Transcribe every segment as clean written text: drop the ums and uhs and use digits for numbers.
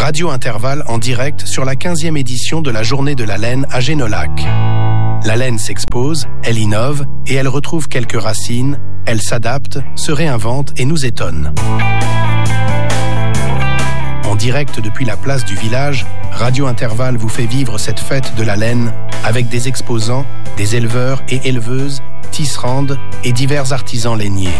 Radio Intervalle en direct sur la 15e édition de la Journée de la laine à Génolac. La laine s'expose, elle innove et elle retrouve quelques racines, elle s'adapte, se réinvente et nous étonne. En direct depuis la place du village, Radio Intervalle vous fait vivre cette fête de la laine avec des exposants, des éleveurs et éleveuses, tisserandes et divers artisans lainiers.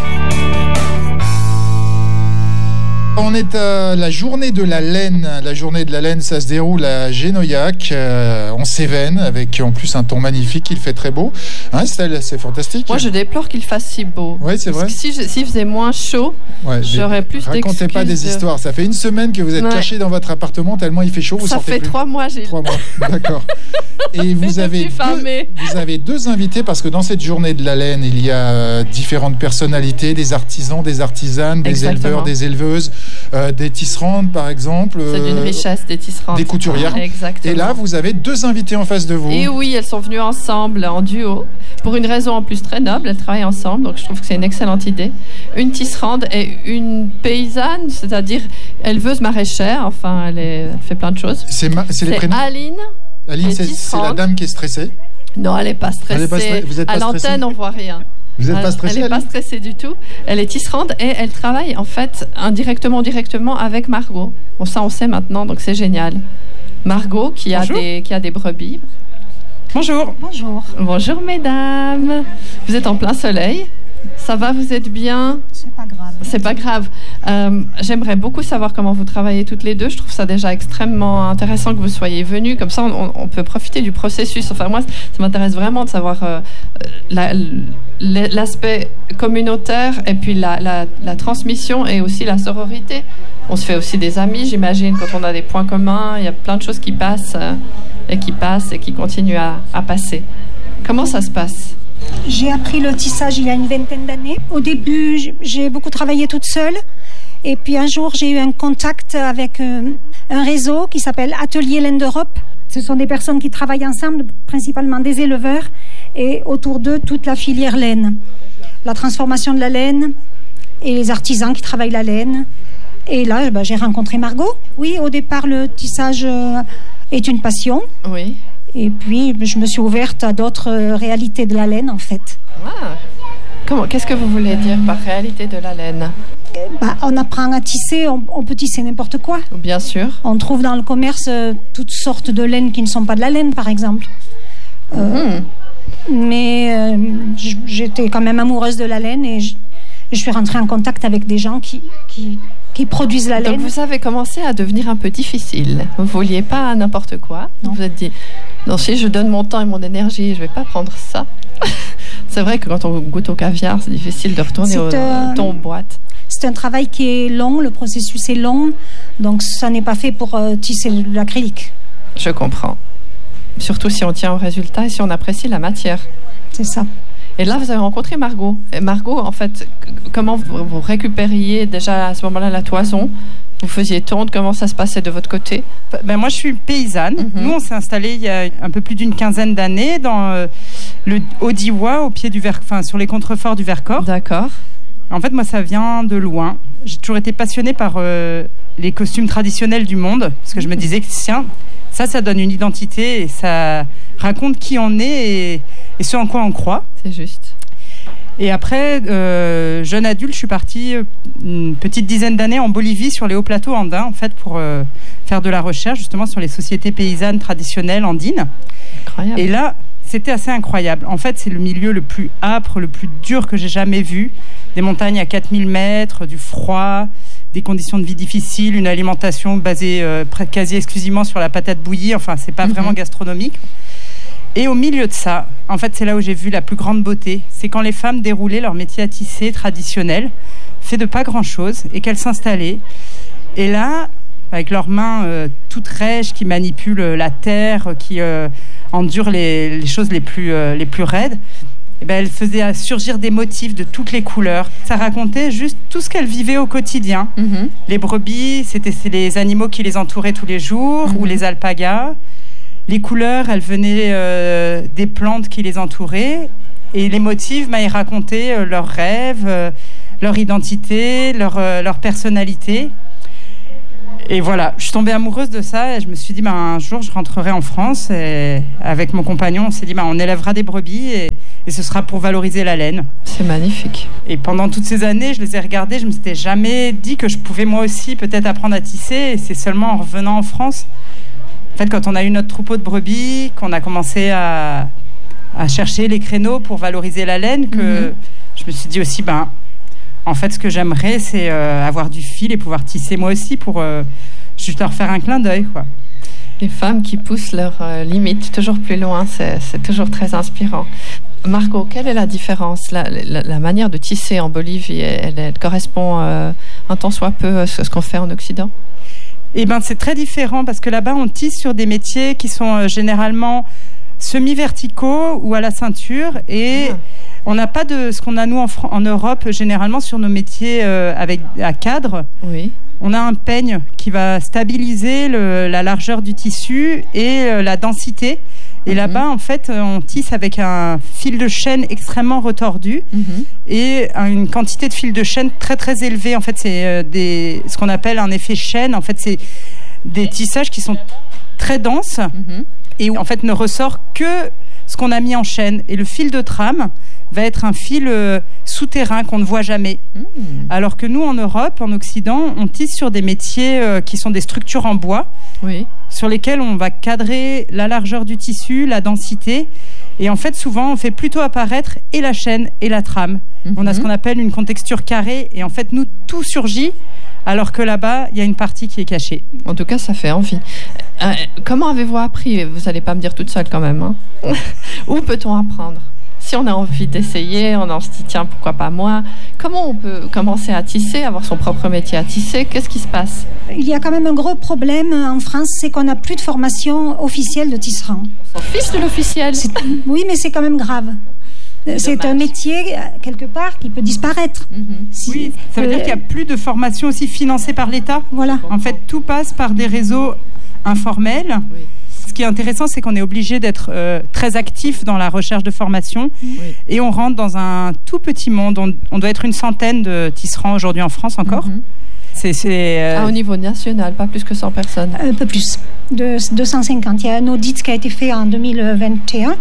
On est à la journée de la laine. La journée de la laine, ça se déroule à Génoyac, en Cévennes, avec en plus un temps magnifique. Il fait très beau. Hein, Estelle, c'est fantastique. Moi, je déplore qu'il fasse si beau. Oui, c'est vrai. Parce que s'il faisait moins chaud, j'aurais plus d'excuses. Racontez pas des histoires. Ça fait une semaine que vous êtes caché dans votre appartement tellement il fait chaud. Vous ça sortez fait plus. 3 mois, Gilles. 3 mois, d'accord. Et vous avez deux invités parce que dans cette journée de la laine, il y a différentes personnalités, des artisans, des artisanes, des éleveurs, des éleveuses. Des tisserandes par exemple. C'est d'une richesse des tisserandes. Des couturières. Exactement. Et là, vous avez 2 invités en face de vous. Et oui, elles sont venues ensemble en duo pour une raison en plus très noble. Elles travaillent ensemble, donc je trouve que c'est une excellente idée. Une tisserande et une paysanne, c'est-à-dire éleveuse maraîchère. Enfin, elle fait plein de choses. C'est les prénoms. Aline. Aline, c'est la dame qui est stressée. Non, elle n'est pas stressée. Vous êtes pas à l'antenne, on voit rien. Vous n'êtes pas stressée? Elle n'est pas stressée du tout. Elle est tisserande et elle travaille en fait indirectement, directement avec Margot. Bon, ça on sait maintenant, donc c'est génial. Margot qui a des brebis. Bonjour. Bonjour. Bonjour mesdames. Vous êtes en plein soleil. Ça va, vous êtes bien? C'est pas grave. C'est pas grave. J'aimerais beaucoup savoir comment vous travaillez toutes les deux. Je trouve ça déjà extrêmement intéressant que vous soyez venues. Comme ça, on peut profiter du processus. Enfin, moi, ça m'intéresse vraiment de savoir l'aspect communautaire et puis la transmission et aussi la sororité. On se fait aussi des amis, j'imagine, quand on a des points communs. Il y a plein de choses qui passent et qui continuent à passer. Comment ça se passe? J'ai appris le tissage il y a une 20aine d'années. Au début, j'ai beaucoup travaillé toute seule. Et puis un jour, j'ai eu un contact avec un réseau qui s'appelle Atelier Laine d'Europe. Ce sont des personnes qui travaillent ensemble, principalement des éleveurs, et autour d'eux, toute la filière laine. La transformation de la laine et les artisans qui travaillent la laine. Et là, j'ai rencontré Margot. Oui, au départ, le tissage est une passion. Oui. Et puis, je me suis ouverte à d'autres réalités de la laine, en fait. Ah. Qu'est-ce que vous voulez dire par réalité de la laine? On apprend à tisser, on peut tisser n'importe quoi. Bien sûr. On trouve dans le commerce toutes sortes de laines qui ne sont pas de la laine, par exemple. Mais j'étais quand même amoureuse de la laine et je suis rentrée en contact avec des gens qui produisent la laine. Donc vous avez commencé à devenir un peu difficile. Vous ne vouliez pas n'importe quoi. Donc vous vous êtes dit, non, si je donne mon temps et mon énergie, je ne vais pas prendre ça. C'est vrai que quand on goûte au caviar, c'est difficile de retourner au ton boîte. C'est un travail qui est long, le processus est long, donc ça n'est pas fait pour tisser de l'acrylique. Je comprends. Surtout si on tient au résultat et si on apprécie la matière. C'est ça. Et là, vous avez rencontré Margot. Et Margot, en fait, comment vous récupériez déjà à ce moment-là la toison? Vous faisiez tondre, comment ça se passait de votre côté? Moi, je suis paysanne. Nous, on s'est installés il y a un peu plus d'une quinzaine d'années dans le Haut-Diois, au pied du sur les contreforts du Vercors. D'accord. En fait, moi, ça vient de loin. J'ai toujours été passionnée par les costumes traditionnels du monde, parce que je me disais que tiens, ça donne une identité et ça raconte qui on est et ce en quoi on croit. C'est juste. Et après, jeune adulte, je suis partie une petite dizaine d'années en Bolivie, sur les hauts plateaux andins, en fait, pour faire de la recherche justement sur les sociétés paysannes traditionnelles andines. Incroyable. Et là, c'était assez incroyable. En fait, c'est le milieu le plus âpre, le plus dur que j'ai jamais vu. Des montagnes à 4000 mètres, du froid, des conditions de vie difficiles, une alimentation basée quasi exclusivement sur la patate bouillie. Enfin, c'est pas vraiment gastronomique. Et au milieu de ça, en fait, c'est là où j'ai vu la plus grande beauté. C'est quand les femmes déroulaient leur métier à tisser traditionnel, fait de pas grand-chose, et qu'elles s'installaient. Et là, avec leurs mains toutes rêches, qui manipulent la terre, qui endurent les choses les plus raides, et elles faisaient surgir des motifs de toutes les couleurs. Ça racontait juste tout ce qu'elles vivaient au quotidien. Les brebis, c'est les animaux qui les entouraient tous les jours, ou les alpagas. Les couleurs, elles venaient des plantes qui les entouraient. Et les motifs, ils racontaient leurs rêves, leur identité, leur personnalité. Et voilà, je suis tombée amoureuse de ça et je me suis dit, un jour, je rentrerai en France et avec mon compagnon, on s'est dit, on élèvera des brebis et ce sera pour valoriser la laine. C'est magnifique. Et pendant toutes ces années, je les ai regardées, je me suis jamais dit que je pouvais moi aussi peut-être apprendre à tisser et c'est seulement en revenant en France, en fait, quand on a eu notre troupeau de brebis, qu'on a commencé à chercher les créneaux pour valoriser la laine, que je me suis dit aussi, en fait, ce que j'aimerais, c'est avoir du fil et pouvoir tisser moi aussi pour juste leur faire un clin d'œil, quoi. Les femmes qui poussent leurs limites toujours plus loin, c'est toujours très inspirant. Margot, quelle est la différence ? La manière de tisser en Bolivie, elle correspond un tant soit peu à ce qu'on fait en Occident ? C'est très différent parce que là-bas, on tisse sur des métiers qui sont généralement semi-verticaux ou à la ceinture et on n'a pas de ce qu'on a nous en Europe généralement sur nos métiers avec à cadre. Oui. On a un peigne qui va stabiliser la largeur du tissu et la densité. Et là-bas, en fait, on tisse avec un fil de chaîne extrêmement retordu et une quantité de fil de chaîne très très élevée. En fait, c'est ce qu'on appelle un effet chaîne. En fait, c'est des tissages qui sont très denses et où en fait ne ressort que ce qu'on a mis en chaîne. Et le fil de trame va être un fil souterrain qu'on ne voit jamais. Alors que nous, en Europe, en Occident, on tisse sur des métiers qui sont des structures en bois, sur lesquelles on va cadrer la largeur du tissu, la densité. Et en fait, souvent, on fait plutôt apparaître et la chaîne et la trame. On a ce qu'on appelle une contexture carrée. Et en fait, nous, tout surgit, alors que là-bas, il y a une partie qui est cachée. En tout cas, ça fait envie. Comment avez-vous appris ? Vous n'allez pas me dire toute seule quand même. Hein. Où peut-on apprendre ? Si on a envie d'essayer, on se dit tiens, pourquoi pas moi ? Comment on peut commencer à tisser, avoir son propre métier à tisser ? Qu'est-ce qui se passe ? Il y a quand même un gros problème en France, c'est qu'on n'a plus de formation officielle de tisserand. On s'en fiche de l'officiel. Oui, mais c'est quand même grave. C'est un métier, quelque part, qui peut disparaître. Oui, ça veut dire qu'il n'y a plus de formation aussi financée par l'État. Voilà. En fait, tout passe par des réseaux informels. Oui. Ce qui est intéressant, c'est qu'on est obligé d'être très actif dans la recherche de formation et on rentre dans un tout petit monde. On doit être une centaine de tisserands aujourd'hui en France encore. Au niveau national, pas plus que 100 personnes. Un peu plus, de 250. Il y a un audit qui a été fait en 2021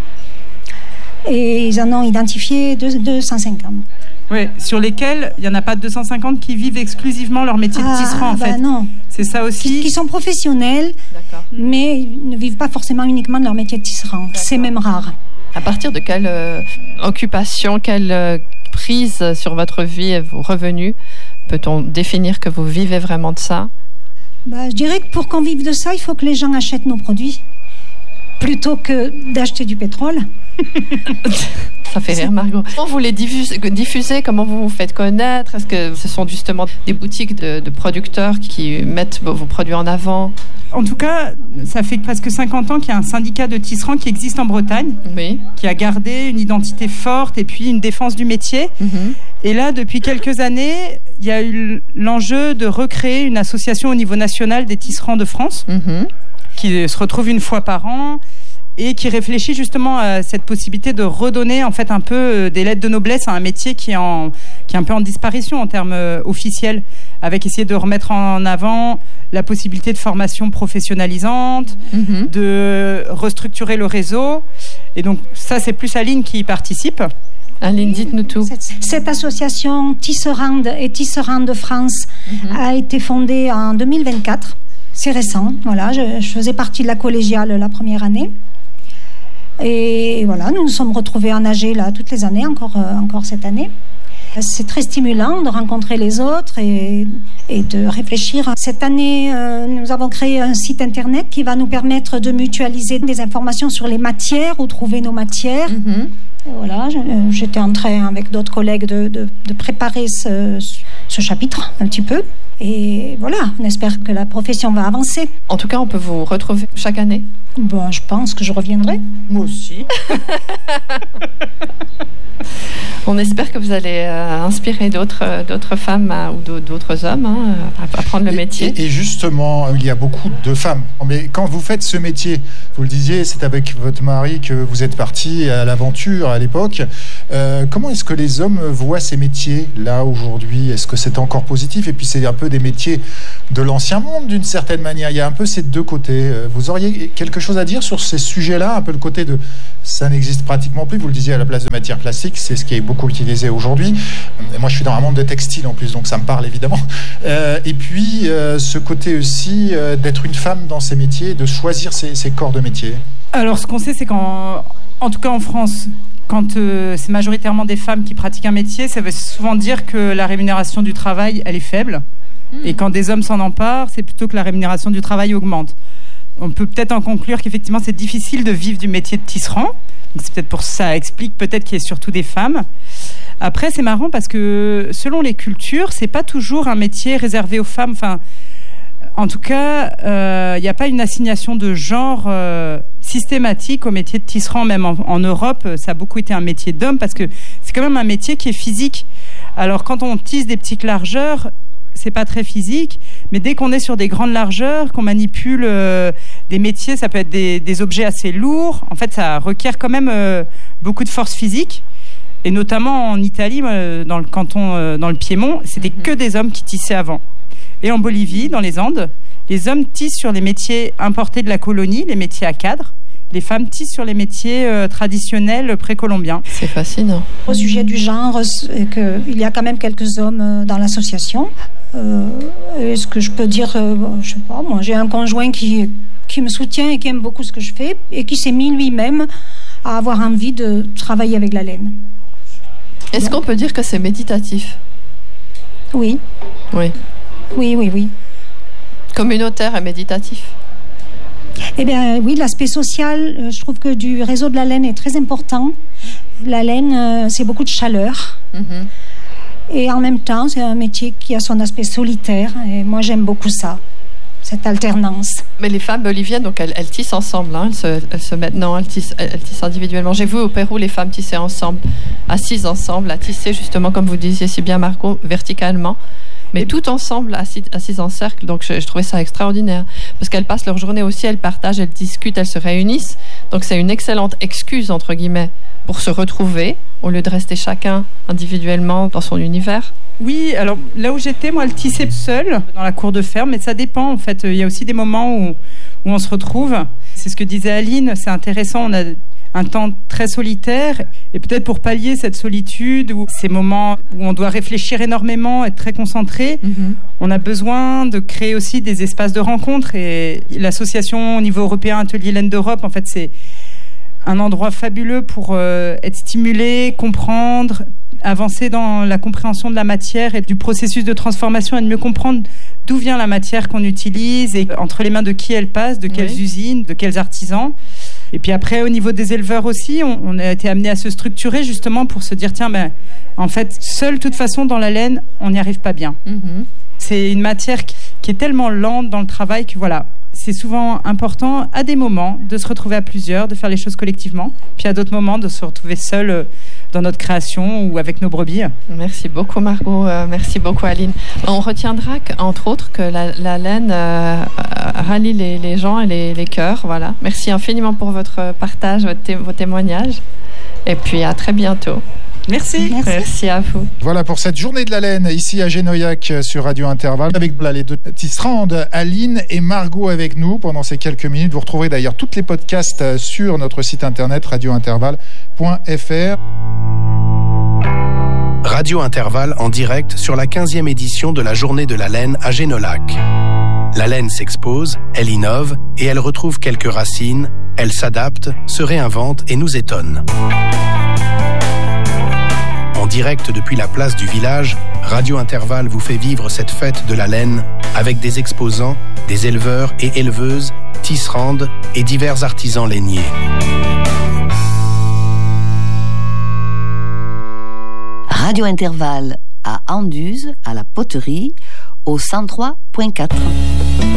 et ils en ont identifié 250. Oui, sur lesquels il n'y en a pas 250 qui vivent exclusivement leur métier de tisserand, en fait. Non. C'est ça aussi. Qui sont professionnels, mais ils ne vivent pas forcément uniquement de leur métier de tisserand. D'accord. C'est même rare. À partir de quelle occupation, quelle prise sur votre vie et vos revenus peut-on définir que vous vivez vraiment de ça ? Je dirais que pour qu'on vive de ça, il faut que les gens achètent nos produits plutôt que d'acheter du pétrole. Ça fait rire, Margot. Comment vous les diffusez ? Comment vous vous faites connaître ? Est-ce que ce sont justement des boutiques de producteurs qui mettent vos produits en avant ? En tout cas, ça fait presque 50 ans qu'il y a un syndicat de tisserands qui existe en Bretagne, qui a gardé une identité forte et puis une défense du métier. Et là, depuis quelques années, il y a eu l'enjeu de recréer une association au niveau national des tisserands de France, qui se retrouve une fois par an et qui réfléchit justement à cette possibilité de redonner en fait un peu des lettres de noblesse à un métier qui est un peu en disparition en termes officiels, avec essayer de remettre en avant la possibilité de formation professionnalisante, de restructurer le réseau. Et donc ça, c'est plus Aline qui y participe. Aline, dites-nous tout. Cette association Tisserand et Tisserand de France a été fondée en 2024. C'est récent, voilà. Je faisais partie de la collégiale la première année. Et voilà, nous nous sommes retrouvés en AG là toutes les années, encore cette année. C'est très stimulant de rencontrer les autres et de réfléchir. Cette année, nous avons créé un site internet qui va nous permettre de mutualiser des informations sur les matières, où trouver nos matières. Voilà, j'étais en train avec d'autres collègues de préparer ce chapitre un petit peu. Et voilà, on espère que la profession va avancer. En tout cas, on peut vous retrouver chaque année ? Je pense que je reviendrai. Moi aussi. On espère que vous allez inspirer d'autres femmes ou d'autres hommes à prendre le métier. Et justement, il y a beaucoup de femmes. Mais quand vous faites ce métier, vous le disiez, c'est avec votre mari que vous êtes partis à l'aventure, l'époque. Comment est-ce que les hommes voient ces métiers là aujourd'hui? Est-ce que c'est encore positif? Et puis c'est un peu des métiers de l'ancien monde d'une certaine manière. Il y a un peu ces deux côtés. Vous auriez quelque chose à dire sur ces sujets-là? Un peu le côté de ça n'existe pratiquement plus. Vous le disiez à la place de matière classique, c'est ce qui est beaucoup utilisé aujourd'hui. Moi, je suis dans un monde de textile en plus, donc ça me parle évidemment. Et puis ce côté aussi d'être une femme dans ces métiers, de choisir ces corps de métier. Alors, ce qu'on sait, c'est qu'en tout cas en France, quand c'est majoritairement des femmes qui pratiquent un métier, ça veut souvent dire que la rémunération du travail, elle est faible. Et quand des hommes s'en emparent, c'est plutôt que la rémunération du travail augmente. On peut peut-être en conclure qu'effectivement, c'est difficile de vivre du métier de tisserand. Donc, c'est peut-être pour ça, explique peut-être qu'il y a surtout des femmes. Après, c'est marrant parce que selon les cultures, c'est pas toujours un métier réservé aux femmes. Enfin, en tout cas, il n'y a pas une assignation de genre systématique au métier de tisserand. Même en Europe, ça a beaucoup été un métier d'homme parce que c'est quand même un métier qui est physique. Alors, quand on tisse des petites largeurs, c'est pas très physique, mais dès qu'on est sur des grandes largeurs, qu'on manipule des métiers, ça peut être des objets assez lourds. En fait, ça requiert quand même beaucoup de force physique. Et notamment en Italie, dans le canton, dans le Piémont, c'était que des hommes qui tissaient avant. Et en Bolivie, dans les Andes, les hommes tissent sur les métiers importés de la colonie, les métiers à cadre. Les femmes tissent sur les métiers traditionnels précolombiens. C'est fascinant. Au sujet du genre, il y a quand même quelques hommes dans l'association. Est-ce que je peux dire, je sais pas, moi j'ai un conjoint qui me soutient et qui aime beaucoup ce que je fais et qui s'est mis lui-même à avoir envie de travailler avec la laine. Est-ce qu'on peut dire que c'est méditatif? Oui. Oui. Oui. Communautaire et méditatif? Eh bien, oui, l'aspect social, je trouve que du réseau de la laine est très important. La laine, c'est beaucoup de chaleur. Et en même temps, c'est un métier qui a son aspect solitaire. Et moi, j'aime beaucoup ça, cette alternance. Mais les femmes boliviennes, donc elles tissent ensemble. Hein, elles se mettent, non, elles tissent individuellement. J'ai vu au Pérou les femmes tisser ensemble, assises ensemble, à tisser justement, comme vous disiez si bien, Margot, verticalement. Mais tout ensemble, assises en cercle. Donc, je trouvais ça extraordinaire. Parce qu'elles passent leur journée aussi, elles partagent, elles discutent, elles se réunissent. Donc, c'est une excellente excuse, entre guillemets, pour se retrouver, au lieu de rester chacun individuellement dans son univers. Oui, alors là où j'étais, moi, elle tissait seule dans la cour de ferme. Mais ça dépend, en fait. Il y a aussi des moments où on se retrouve. C'est ce que disait Aline. C'est intéressant. On a un temps très solitaire et peut-être pour pallier cette solitude ou ces moments où on doit réfléchir énormément, être très concentré, on a besoin de créer aussi des espaces de rencontre et l'association au niveau européen Atelier Laine d'Europe, en fait, c'est un endroit fabuleux pour être stimulé, comprendre, avancer dans la compréhension de la matière et du processus de transformation et de mieux comprendre d'où vient la matière qu'on utilise et entre les mains de qui elle passe, de quelles usines, de quels artisans. Et puis après, au niveau des éleveurs aussi, on a été amené à se structurer justement pour se dire, tiens, en fait, seul, de toute façon, dans la laine, on n'y arrive pas bien. C'est une matière qui est tellement lente dans le travail que voilà, c'est souvent important à des moments de se retrouver à plusieurs, de faire les choses collectivement, puis à d'autres moments de se retrouver seul dans notre création ou avec nos brebis. Merci beaucoup Margot, merci beaucoup Aline. On retiendra entre autres que la laine rallie les gens et les cœurs. Voilà. Merci infiniment pour votre partage, vos témoignages et puis à très bientôt. Merci. Merci à vous. Voilà pour cette journée de la laine ici à Génoyac sur Radio Intervalle avec les deux tisserandes, Aline et Margot avec nous pendant ces quelques minutes. Vous retrouverez d'ailleurs tous les podcasts sur notre site internet radiointervalle.fr. Radio Intervalle en direct sur la 15e édition de la journée de la laine à Génolac. La laine s'expose, elle innove et elle retrouve quelques racines, elle s'adapte, se réinvente et nous étonne. En direct depuis la place du village, Radio Intervalle vous fait vivre cette fête de la laine avec des exposants, des éleveurs et éleveuses, tisserandes et divers artisans lainiers. Radio Intervalle à Anduze, à la poterie, au 103.4.